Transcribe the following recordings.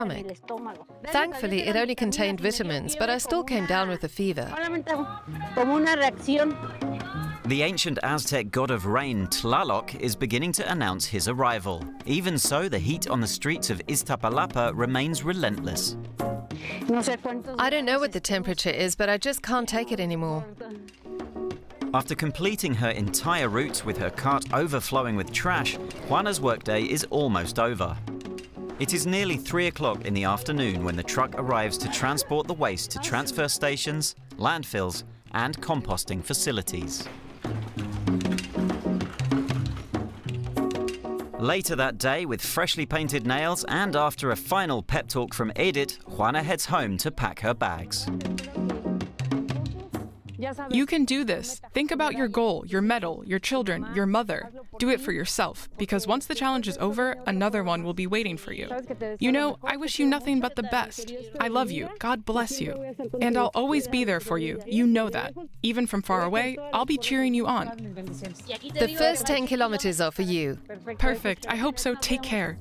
Thankfully, it only contained vitamins, but I still came down with a fever. The ancient Aztec god of rain, Tlaloc, is beginning to announce his arrival. Even so, the heat on the streets of Iztapalapa remains relentless. I don't know what the temperature is, but I just can't take it anymore. After completing her entire route with her cart overflowing with trash, Juana's workday is almost over. It is nearly 3 o'clock in the afternoon when the truck arrives to transport the waste to transfer stations, landfills, and composting facilities. Later that day, with freshly painted nails and after a final pep talk from Edith, Juana heads home to pack her bags. You can do this. Think about your goal, your medal, your children, your mother. Do it for yourself, because once the challenge is over, another one will be waiting for you. You know, I wish you nothing but the best. I love you. God bless you. And I'll always be there for you. You know that. Even from far away, I'll be cheering you on. The first 10 kilometers are for you. Perfect. I hope so. Take care.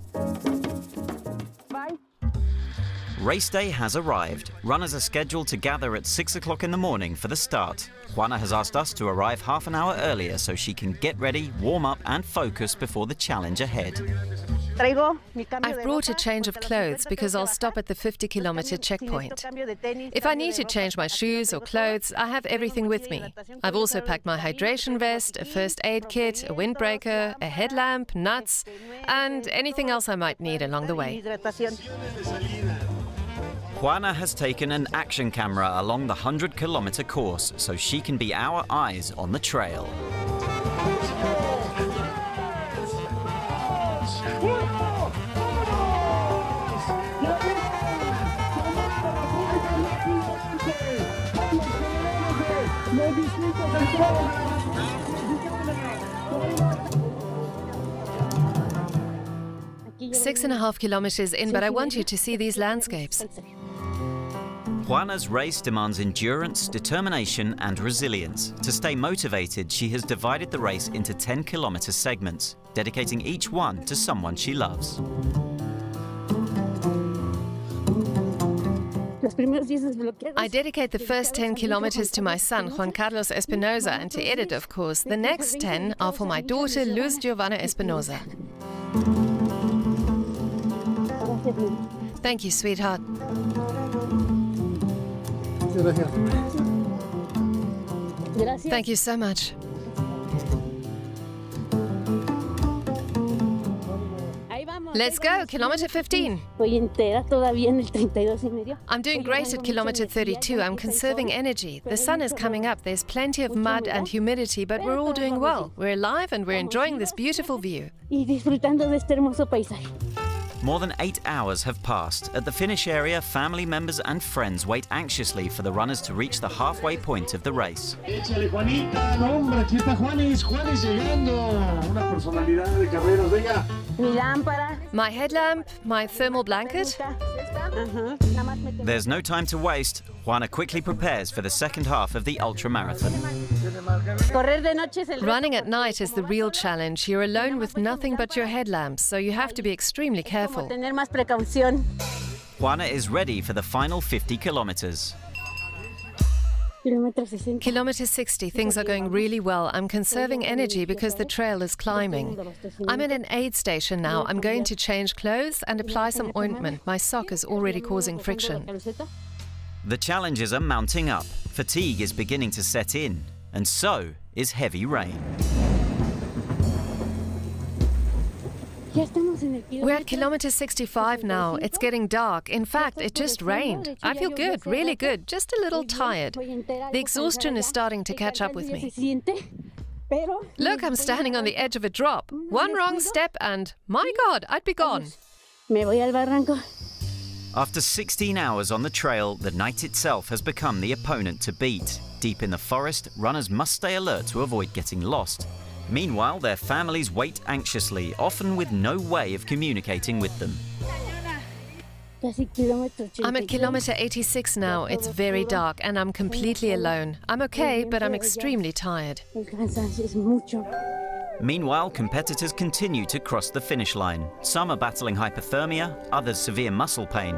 Race day has arrived. Runners are scheduled to gather at 6 o'clock in the morning for the start. Juana has asked us to arrive half an hour earlier so she can get ready, warm up and focus before the challenge ahead. I've brought a change of clothes because I'll stop at the 50-kilometer checkpoint. If I need to change my shoes or clothes, I have everything with me. I've also packed my hydration vest, a first aid kit, a windbreaker, a headlamp, nuts, and anything else I might need along the way. Juana has taken an action camera along the 100-kilometer course so she can be our eyes on the trail. Six and a half kilometers in, but I want you to see these landscapes. Juana's race demands endurance, determination and resilience. To stay motivated, she has divided the race into 10-kilometer segments, dedicating each one to someone she loves. I dedicate the first 10 kilometers to my son, Juan Carlos Espinosa, and to Edith, of course. The next 10 are for my daughter, Luz Giovanna Espinosa. Thank you, sweetheart. Thank you so much. Let's go, kilometer 15. I'm doing great at kilometer 32. I'm conserving energy. The sun is coming up. There's plenty of mud and humidity, but we're all doing well. We're alive and we're enjoying this beautiful view. More than 8 hours have passed. At the finish area, family members and friends wait anxiously for the runners to reach the halfway point of the race. My headlamp, my thermal blanket. There's no time to waste. Juana quickly prepares for the second half of the ultramarathon. Running at night is the real challenge. You're alone with nothing but your headlamps, so you have to be extremely careful. Juana is ready for the final 50 kilometers. Kilometer 60, things are going really well. I'm conserving energy because the trail is climbing. I'm in an aid station now. I'm going to change clothes and apply some ointment. My sock is already causing friction. The challenges are mounting up. Fatigue is beginning to set in, and so is heavy rain. We're at kilometer 65 now. It's getting dark. In fact, it just rained. I feel good, really good, just a little tired. The exhaustion is starting to catch up with me. Look, I'm standing on the edge of a drop. One wrong step and, my God, I'd be gone. After 16 hours on the trail, the night itself has become the opponent to beat. Deep in the forest, runners must stay alert to avoid getting lost. Meanwhile, their families wait anxiously, often with no way of communicating with them. I'm at kilometer 86 now. It's very dark and I'm completely alone. I'm okay, but I'm extremely tired. Meanwhile, competitors continue to cross the finish line. Some are battling hypothermia, others severe muscle pain,